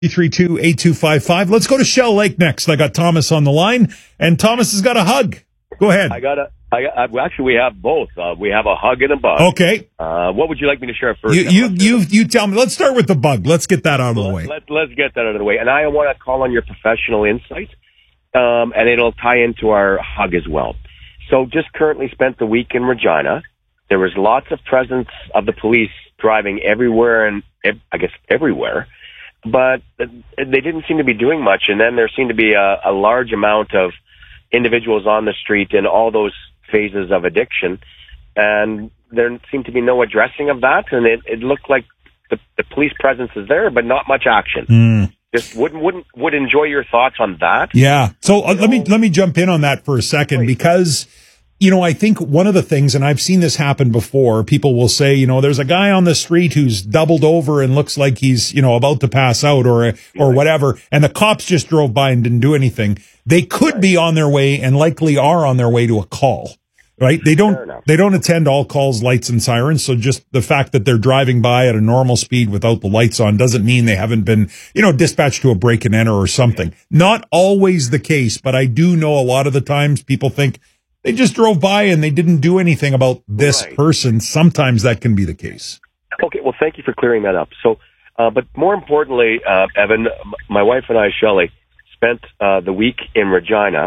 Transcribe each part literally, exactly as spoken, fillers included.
three two, eight two five five. Let's go to Shell Lake next. I got Thomas on the line, and Thomas has got a hug. Go ahead. I got a. I, I actually we have both. Uh, we have a hug and a bug. Okay. Uh, what would you like me to share first? You you you, you tell me. Let's start with the bug. Let's get that out of the let, way. Let, let's get that out of the way. And I want to call on your professional insight, um, and it'll tie into our hug as well. So, just currently spent the week in Regina. There was lots of presence of the police driving everywhere, and I guess everywhere. But they didn't seem to be doing much. And then there seemed to be a, a large amount of individuals on the street in all those phases of addiction. And there seemed to be no addressing of that. And it, it looked like the, the police presence is there, but not much action. Mm. Just wouldn't, wouldn't, would enjoy your thoughts on that. Yeah. So uh, let me, let me jump in on that for a second, because you know, I think one of the things, and I've seen this happen before, people will say, you know, there's a guy on the street who's doubled over and looks like he's, you know, about to pass out or, or whatever, and the cops just drove by and didn't do anything. They could be on their way and likely are on their way to a call, right? They don't, they don't attend all calls, lights and sirens. So just the fact that they're driving by at a normal speed without the lights on doesn't mean they haven't been, you know, dispatched to a break and enter or something. Not always the case, but I do know a lot of the times people think, they just drove by and they didn't do anything about this right. person. Sometimes that can be the case. Okay, well, thank you for clearing that up. So, uh, but more importantly, uh, Evan, my wife and I, Shelley, spent uh, the week in Regina.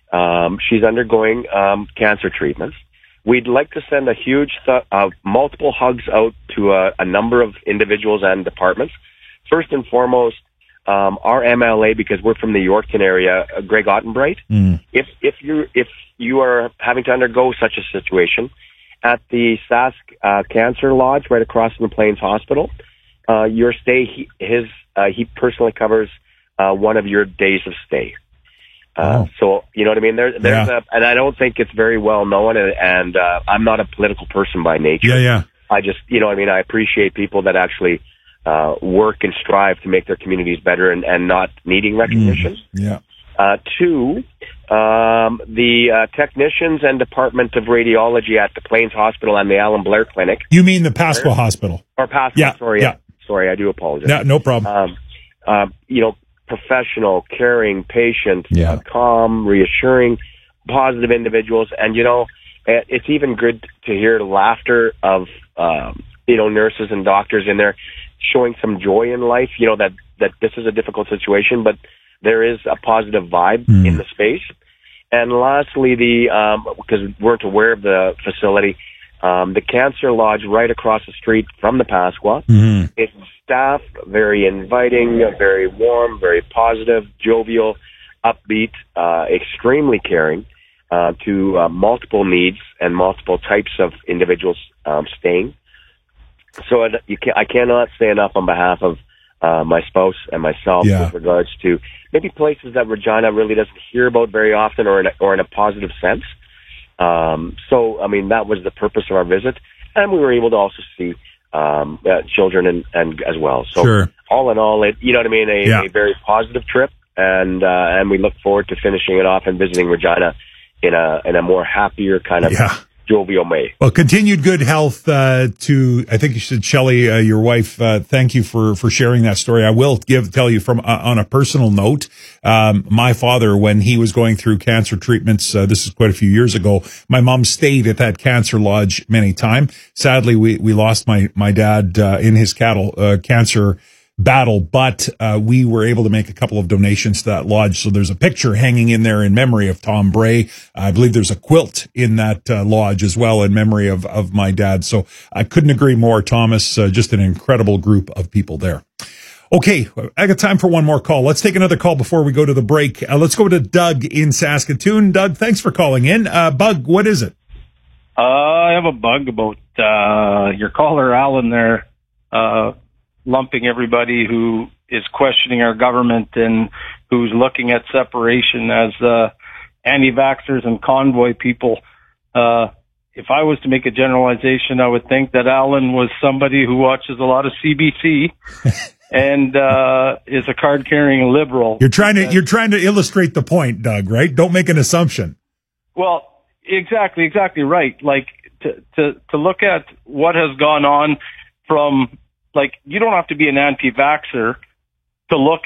Um, she's undergoing um, cancer treatments. We'd like to send a huge, th- uh, multiple hugs out to a, a number of individuals and departments. First and foremost, Um, our M L A, because we're from the Yorkton area, uh, Greg Ottenbright. Mm. If if you if you are having to undergo such a situation at the Sask uh, Cancer Lodge right across from the Plains Hospital, uh, your stay he, his uh, he personally covers uh, one of your days of stay. Uh, oh. So you know what I mean. There, there's yeah. a, and I don't think it's very well known. And, and uh, I'm not a political person by nature. Yeah, yeah. I just you know what I mean. I appreciate people that actually. Uh, work and strive to make their communities better and, and not needing recognition. Mm, yeah. Uh, two, um, the uh, technicians and Department of Radiology at the Plains Hospital and the Alan Blair Clinic. You mean the Pasqua Hospital? Or Pasqua, yeah, sorry. Yeah. Sorry, I do apologize. Yeah, no problem. Um, uh, you know, professional, caring, patient, yeah. uh, calm, reassuring, positive individuals. And, you know, it's even good to hear laughter of, um, you know, nurses and doctors in there showing some joy in life, you know, that, that this is a difficult situation, but there is a positive vibe mm. in the space. And lastly, the, um, because we weren't aware of the facility, um, the Cancer Lodge right across the street from the Pasqua, mm-hmm. it's staffed, very inviting, very warm, very positive, jovial, upbeat, uh, extremely caring, uh, to, uh, multiple needs and multiple types of individuals, um, staying. So you can, I cannot say enough on behalf of uh, my spouse and myself yeah. with regards to maybe places that Regina really doesn't hear about very often, or in a, or in a positive sense. Um, so, I mean, that was the purpose of our visit, and we were able to also see um, uh, children and, and as well. So, sure. all in all, it you know what I mean, a, yeah. a very positive trip, and uh, and we look forward to finishing it off and visiting Regina in a in a more happier kind of. Yeah. Jovial May. Well, continued good health uh, to, I think you said, Shelley, uh, your wife. Uh, thank you for for sharing that story. I will give tell you from uh, on a personal note. Um, my father, when he was going through cancer treatments, uh, this is quite a few years ago. My mom stayed at that cancer lodge many times. Sadly, we we lost my my dad uh, in his cattle uh, cancer. battle, but uh, we were able to make a couple of donations to that lodge. So there's a picture hanging in there in memory of Tom Bray. I believe there's a quilt in that uh, lodge as well in memory of, of my dad. So I couldn't agree more, Thomas. Uh, just an incredible group of people there. Okay, I got time for one more call. Let's take another call before we go to the break. Uh, let's go to Doug in Saskatoon. Doug, thanks for calling in. Uh, Bug, what is it? Uh, I have a bug about uh, your caller, Alan, there. Uh lumping everybody who is questioning our government and who's looking at separation as uh, anti-vaxxers and convoy people. Uh, if I was to make a generalization, I would think that Alan was somebody who watches a lot of C B C and uh, is a card-carrying liberal. You're trying to you're trying to illustrate the point, Doug, right? Don't make an assumption. Well, exactly, exactly right. Like to to to look at what has gone on from. Like, you don't have to be an anti-vaxxer to look